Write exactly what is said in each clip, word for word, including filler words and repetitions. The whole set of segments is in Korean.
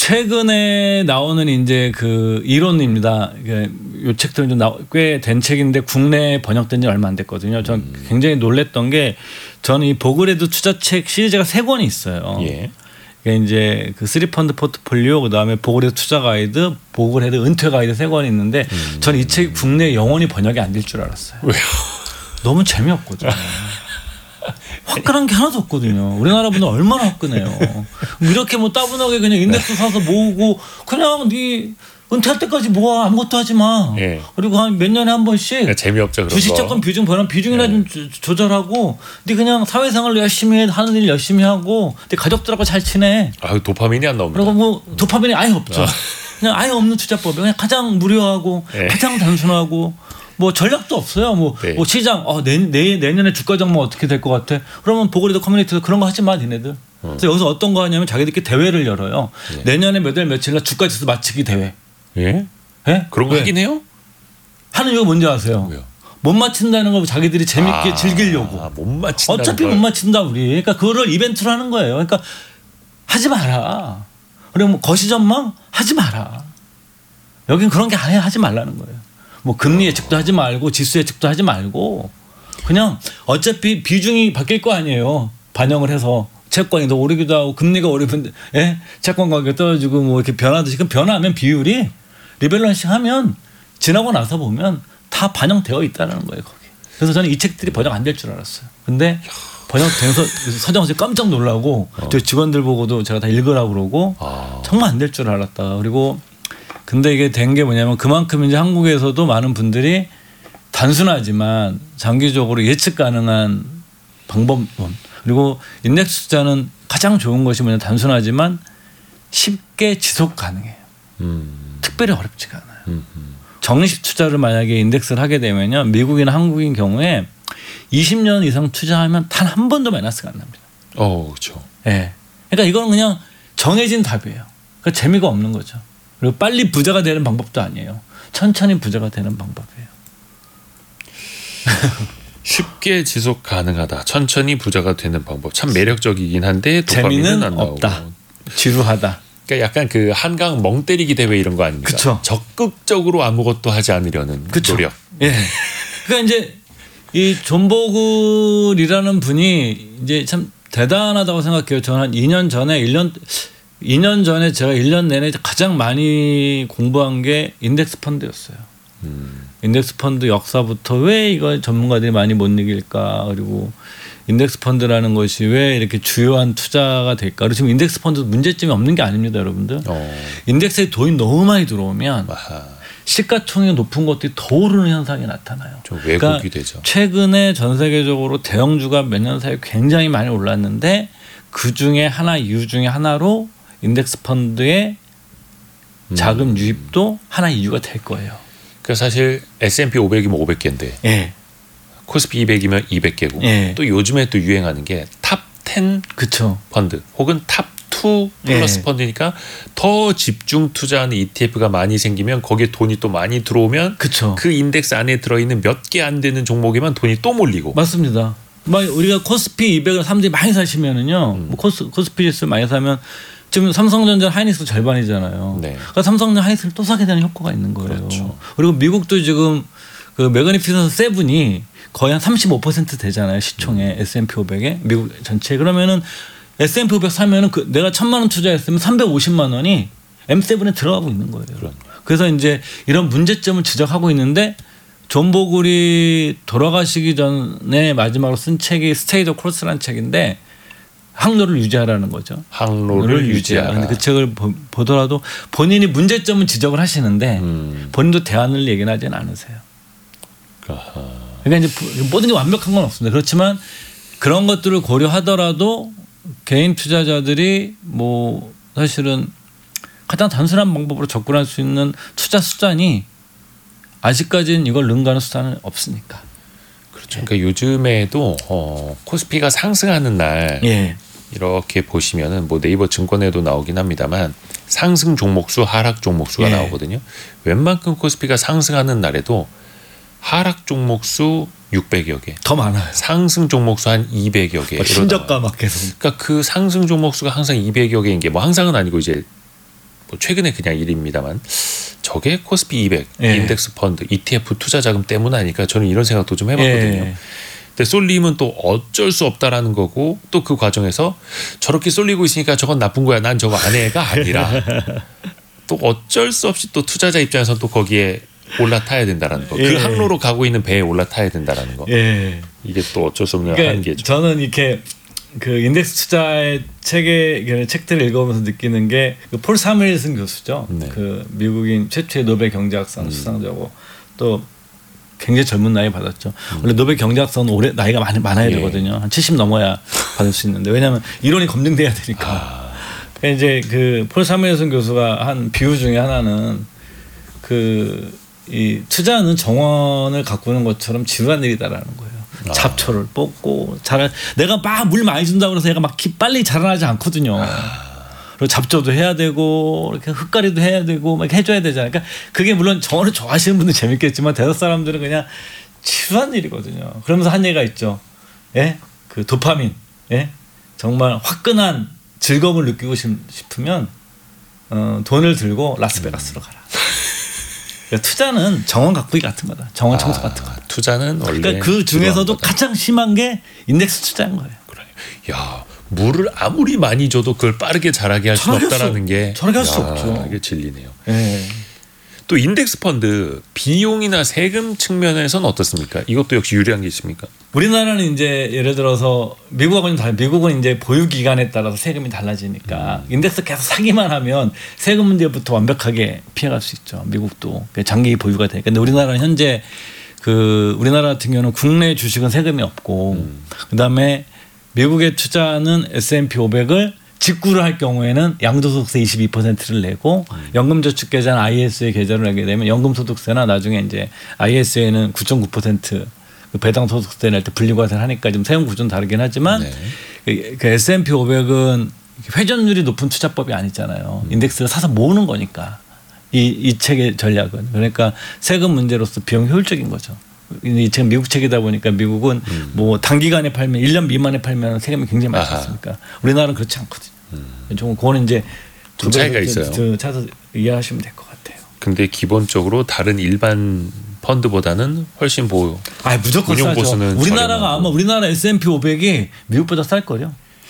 최근에 나오는 이제 그 이론입니다. 이 책들은 좀 꽤 된 책인데 국내에 번역된 지 얼마 안 됐거든요. 전 음. 굉장히 놀랬던 게 저는 이 보그레드 투자책 시리즈가 세 권이 있어요. 예. 그러니까 이제 그 쓰리 펀드 포트폴리오 그다음에 보그레드 투자 가이드, 보그레드 은퇴 가이드 세 권이 있는데 음. 저는 이 책이 국내에 영원히 번역이 안 될 줄 알았어요. 왜요? 너무 재미없거든요. 화끈한 게 하나도 없거든요. 우리나라 분들 얼마나 화끈해요. 이렇게 뭐 따분하게 그냥 인덱스 사서 모으고 그냥 네 은퇴할 때까지 모아 아무것도 하지 마. 예. 그리고 한 몇 년에 한 번씩 재미없죠. 주식자금 비중 변화 비중이나 예. 좀 조절하고 네 그냥 사회생활 열심히 해 하는 일 열심히 하고 네 가족들하고 잘 지내. 아 도파민이 안 나옵니다. 그리고 뭐 도파민이 아예 없죠. 아. 그냥 아예 없는 투자법. 그냥 가장 무료하고 예. 가장 단순하고. 뭐 전략도 없어요. 뭐, 네. 뭐 시장 어, 내, 내, 내년에 주가 전망 어떻게 될 것 같아? 그러면 보그레드 커뮤니티에서 그런 거 하지 마, 니네들. 어. 그래서 여기서 어떤 거 하냐면 자기들끼리 대회를 열어요. 네. 내년에 몇 월 며칠 날 주가 지수 맞추기 대회. 예? 예? 그런 거 왜? 하긴 해요? 하는 이유가 뭔지 아세요? 왜요? 못 맞춘다는 거 자기들이 재밌게 아, 즐기려고. 아, 못 맞춘다. 어차피 걸. 못 맞춘다 우리. 그러니까 그거를 이벤트로 하는 거예요. 그러니까 하지 마라. 그리고 뭐 거시 전망 하지 마라. 여긴 그런 게 아예 하지 말라는 거예요. 뭐 금리 예측도 하지 말고 지수 예측도 하지 말고 그냥 어차피 비중이 바뀔 거 아니에요. 반영을 해서 채권이 더 오르기도 하고 금리가 오르면 예? 채권 가격 떨어지고 뭐 이렇게 변하듯이 그럼 변하면 비율이 리밸런싱 하면 지나고 나서 보면 다 반영되어 있다는 거예요. 거기. 그래서 저는 이 책들이 번역 안 될 줄 알았어요. 근데 번역돼서 서정씨 깜짝 놀라고 어. 저 직원들 보고도 제가 다 읽으라고 그러고 아. 정말 안 될 줄 알았다. 그리고 근데 이게 된 게 뭐냐면 그만큼 이제 한국에서도 많은 분들이 단순하지만 장기적으로 예측 가능한 방법론 그리고 인덱스 투자는 가장 좋은 것이 뭐냐 단순하지만 쉽게 지속 가능해요. 음. 특별히 어렵지가 않아요. 음. 정식 투자를 만약에 인덱스를 하게 되면요 미국이나 한국인 경우에 이십 년 이상 투자하면 단 한 번도 마이너스가 안 납니다. 어, 그렇죠. 예. 네. 그러니까 이거는 그냥 정해진 답이에요. 그러니까 재미가 없는 거죠. 그리고 빨리 부자가 되는 방법도 아니에요. 천천히 부자가 되는 방법이에요. 쉽게 지속 가능하다. 천천히 부자가 되는 방법. 참 매력적이긴 한데 재미는 안 없다. 지루하다. 그러니까 약간 그 한강 멍 때리기 대회 이런 거 아닙니까? 그쵸. 적극적으로 아무것도 하지 않으려는 그쵸. 노력. 예. 그러니까 이제 이 존 보글이라는 분이 이제 참 대단하다고 생각해요. 저는 한 이 년 전에 일 년 이 년 전에 제가 일 년 내내 가장 많이 공부한 게 인덱스 펀드였어요. 음. 인덱스 펀드 역사부터 왜 이걸 전문가들이 많이 못 이길까 그리고 인덱스 펀드라는 것이 왜 이렇게 주요한 투자가 될까 그리고 지금 인덱스 펀드 문제점이 없는 게 아닙니다. 여러분들. 어. 인덱스에 돈이 너무 많이 들어오면 아하. 시가총액이 높은 것들이 더 오르는 현상이 나타나요. 좀 왜곡이 그러니까 되죠. 최근에 전 세계적으로 대형주가 몇 년 사이에 굉장히 많이 올랐는데 그중에 하나 이유 중에 하나로 인덱스 펀드의 자금 음. 유입도 하나 이유가 될 거예요. 그 사실 에스 앤 피 오백이면 오백 개인데 예. 코스피 이백이면 이백 개고 예. 또 요즘에 또 유행하는 게 탑 텐 그쵸. 펀드 혹은 탑 투 플러스 예. 펀드니까 더 집중 투자하는 이티에프가 많이 생기면 거기에 돈이 또 많이 들어오면 그쵸. 그 인덱스 안에 들어있는 몇 개 안 되는 종목에만 돈이 또 몰리고. 맞습니다. 막 우리가 코스피 이백을 사람들이 많이 사시면은요. 음. 뭐 코스 코스피 지수 많이 사면 지금 삼성전자 하이닉스 절반이잖아요. 네. 그러니까 삼성전자 하이닉스를 또 사게 되는 효과가 있는 거예요. 그렇죠. 그리고 미국도 지금 그 매그니피센트 세븐이 거의 한 삼십오 퍼센트 되잖아요. 시총에 음. 에스 앤 피 오백에 미국 전체. 그러면은 에스 앤 피 오백 사면은 그 내가 천만 원 투자했으면 삼백오십만 원이 엠 세븐에 들어가고 있는 거예요. 그럼. 그래서 이제 이런 문제점을 지적하고 있는데 존 보글이 돌아가시기 전에 마지막으로 쓴 책이 스테이 더 코스라는 책인데 항로를 유지하라는 거죠. 항로를 유지하라. 근데 그 책을 보, 보더라도 본인이 문제점은 지적을 하시는데 음. 본인도 대안을 얘기는 하지는 않으세요. 아하. 그러니까 이제 모든 게 완벽한 건 없습니다. 그렇지만 그런 것들을 고려하더라도 개인 투자자들이 뭐 사실은 가장 단순한 방법으로 접근할 수 있는 투자 수단이 아직까지는 이걸 능가하는 수단은 없으니까. 그렇죠. 그러니까 요즘에도 어, 코스피가 상승하는 날 예. 이렇게 보시면은 뭐 네이버 증권에도 나오긴 합니다만 상승 종목수, 하락 종목수가 예. 나오거든요. 웬만큼 코스피가 상승하는 날에도 하락 종목수 육백여 개, 더 많아요. 상승 종목수 한 이백여 개. 신저가 막 계속. 그러니까 그 상승 종목수가 항상 이백여 개인 게 뭐 항상은 아니고 이제 뭐 최근에 그냥 일입니다만 저게 코스피 이백 예. 인덱스 펀드 이티에프 투자 자금 때문 아닐까 저는 이런 생각도 좀 해봤거든요. 예. 근데 쏠림은 또 어쩔 수 없다라는 거고 또 그 과정에서 저렇게 쏠리고 있으니까 저건 나쁜 거야. 난 저거 안 해가 아니라 또 어쩔 수 없이 또 투자자 입장에서 또 거기에 올라타야 된다라는 거. 예. 그 항로로 가고 있는 배에 올라타야 된다라는 거. 예. 이게 또 어쩔 수 없는 그러니까 한계죠. 저는 이렇게 그 인덱스 투자의 책의 책들을 읽어보면서 느끼는 게 그 폴 사무엘슨 교수죠. 네. 그 미국인 최초의 노벨 경제학상 음. 수상자고 또 굉장히 젊은 나이 받았죠. 음. 원래 노벨 경제학상은 올해 나이가 많이 많아야 예. 되거든요. 한 칠십 넘어야 받을 수 있는데 왜냐하면 이론이 검증돼야 되니까. 아. 그러니까 이제 그 폴 사무엘슨 교수가 한 비유 중에 하나는 그 이 투자는 정원을 가꾸는 것처럼 지루한 일이다라는 거예요. 아. 잡초를 뽑고 자라 내가 막 물 많이 준다고 해서 얘가 막 빨리 자라나지 않거든요. 아. 그리고 잡초도 해야 되고 이렇게 흙가리도 해야 되고 막 해줘야 되잖아요. 그러니까 그게 물론 정원을 좋아하시는 분들 재밌겠지만 대다수 사람들은 그냥 지루한 일이거든요. 그러면서 한 얘기가 있죠. 예, 그 도파민. 예, 정말 화끈한 즐거움을 느끼고 싶으면 어, 돈을 들고 라스베가스로 가라. 그러니까 투자는 정원 가꾸기 같은 거다. 정원 청소 아, 같은 거다. 투자는 원래 그러니까 그 중에서도 가장 심한 게 인덱스 투자인 거예요. 그래. 야 물을 아무리 많이 줘도 그걸 빠르게 자라게 할 수 자라게 없다라는 수- 게 자라게 할 수 야, 없죠. 이게 진리네요. 예. 또 인덱스 펀드 비용이나 세금 측면에서는 어떻습니까? 이것도 역시 유리한 게 있습니까? 우리나라는 이제 예를 들어서 미국하고는 달 미국은 이제 보유 기간에 따라서 세금이 달라지니까 인덱스 계속 사기만 하면 세금 문제부터 완벽하게 피해갈 수 있죠. 미국도 장기 보유가 되니까. 근데 우리나라는 현재 그 우리나라 같은 경우는 국내 주식은 세금이 없고 음. 그다음에 미국의 투자는 에스 앤 피 오백을 직구를 할 경우에는 양도소득세 이십이 퍼센트를 내고 음. 연금저축계좌는 아이에스에이 계좌를 내게 되면 연금소득세나 나중에 이제 아이에스에이는 구 점 구 퍼센트 그 배당소득세 낼 때 분리과세를 하니까 좀 세금 구조는 다르긴 하지만 네. 그, 그 에스 앤 피 오백은 회전율이 높은 투자법이 아니잖아요. 음. 인덱스를 사서 모으는 거니까 이, 이 책의 전략은 그러니까 세금 문제로서 비용 효율적인 거죠. 이 지금 미국 책이다 보니까 미국은 음. 뭐 단기간에 팔면 일 년 미만에 팔면 세금이 굉장히 많지 아하. 않습니까? 우리나라는 그렇지 않거든요. 음. 좀 그거는 이제 좀 차이가 있어요. 찾아서 이해하시면 될 것 같아요. 근데 기본적으로 다른 일반 펀드보다는 훨씬 보호. 아 무조건 운용 싸죠. 보수는 우리나라가 저렴하고. 아마 우리나라 에스 앤 피 오백이 미국보다 쌀 거요.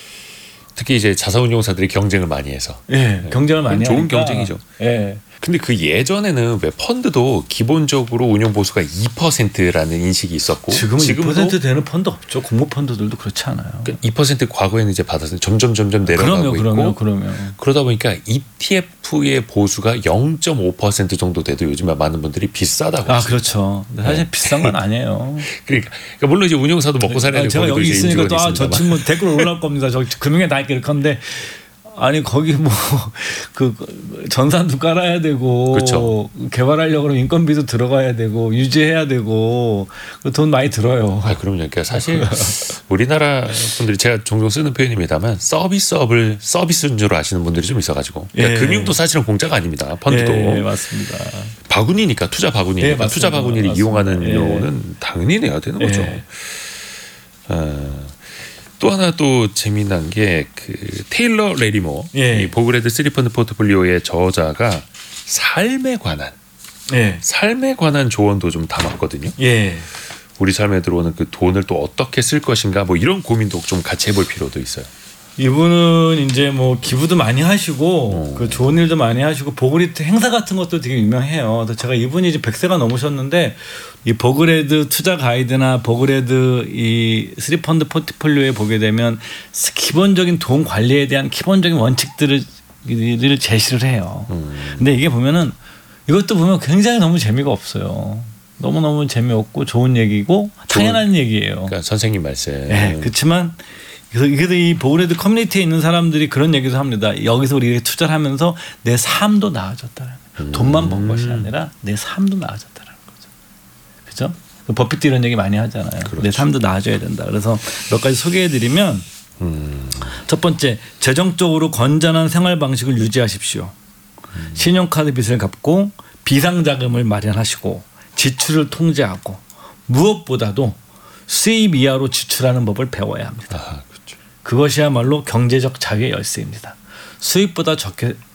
특히 이제 자산운용사들이 경쟁을 많이 해서. 예, 경쟁을 많이 좋은 하니까. 경쟁이죠. 예. 근데 그 예전에는 왜 펀드도 기본적으로 운용 보수가 이 퍼센트라는 인식이 있었고 지금은 지금도 이 퍼센트 되는 펀드 없죠. 공모 펀드들도 그렇지 않아요. 그러니까 이 퍼센트 과거에는 이제 받았는데 점점 점점 내려가고 그럼요, 있고 그럼요, 그럼요. 그러다 보니까 이티에프의 보수가 영 점 오 퍼센트 정도 돼도 요즘에 많은 분들이 비싸다고. 아 하시죠. 그렇죠. 근데 사실 네. 비싼 건 아니에요. 그러니까, 그러니까 물론 이제 운용사도 먹고 살아야 아, 되고 제가 거기도 여기 이제 있으니까 또 아, 임직원이 저 있습니다만. 친구 댓글 올라올 겁니다. 저 금융에 다 이렇게 하는데 아니 거기 뭐 그 전산도 깔아야 되고 그렇죠. 개발하려고 그러면 인건비도 들어가야 되고 유지해야 되고 돈 많이 들어요. 아 그럼요. 그러니까 사실 우리나라 분들이 제가 종종 쓰는 표현입니다만 서비스업을 서비스인 줄 아시는 분들이 좀 있어가지고 그러니까 예. 금융도 사실은 공짜가 아닙니다. 펀드도 예, 맞습니다. 바구니니까 투자 바구니니까 예, 맞습니다. 투자 바구니를 맞습니다. 이용하는 예. 요는 당연히 내야 되는 거죠. 예. 어, 또 하나 또 재미난 게 그 테일러 레리모 예. 이 보그레드 쓰리 펀드 포트폴리오의 저자가 삶에 관한 예. 삶에 관한 조언도 좀 담았거든요. 예. 우리 삶에 들어오는 그 돈을 또 어떻게 쓸 것인가 뭐 이런 고민도 좀 같이 해볼 필요도 있어요. 이분은 이제 뭐 기부도 많이 하시고 어. 그 좋은 일도 많이 하시고 보그리트 행사 같은 것도 되게 유명해요. 그래서 제가 이분이 이제 백 세가 넘으셨는데 이 버그레드 투자 가이드나 버그레드 이 쓰리 펀드 포트폴리오에 보게 되면 기본적인 돈 관리에 대한 기본적인 원칙들을 를 제시를 해요. 음. 근데 이게 보면은 이것도 보면 굉장히 너무 재미가 없어요. 너무 너무 재미없고 좋은 얘기고 당연한 얘기예요. 그러니까 선생님 말씀. 네, 그렇지만 그래서 그래도 이 보그레드 커뮤니티에 있는 사람들이 그런 얘기도 합니다. 여기서 우리가 투자를 하면서 내 삶도 나아졌다는 거예요. 돈만 번 것이 아니라 내 삶도 나아졌다는 거죠. 그렇죠? 버핏도 이런 얘기 많이 하잖아요. 그렇죠. 내 삶도 나아져야 된다. 그래서 몇 가지 소개해드리면 음. 첫 번째, 재정적으로 건전한 생활 방식을 유지하십시오. 음. 신용카드 빚을 갚고 비상자금을 마련하시고 지출을 통제하고 무엇보다도 수입 이하로 지출하는 법을 배워야 합니다. 아, 그렇죠. 그것이야말로 경제적 자유의 열쇠입니다. 수입보다 적게